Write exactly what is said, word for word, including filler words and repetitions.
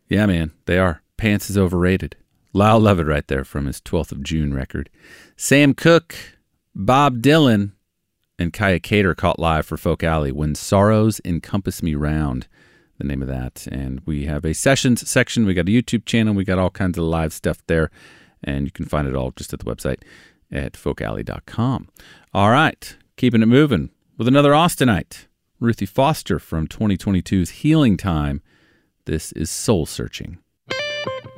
Yeah, man, they are. Pants is overrated. Lyle Lovett right there from his twelfth of June record. Sam Cooke, Bob Dylan, and Kaya Cater caught live for Folk Alley. When Sorrows Encompass Me Round, the name of that. And we have a sessions section. We got a YouTube channel. We got all kinds of live stuff there. And you can find it all just at the website at folk alley dot com. All right, keeping it moving with another Austinite. Ruthie Foster from twenty twenty-two's Healing Time. This is Soul Searching.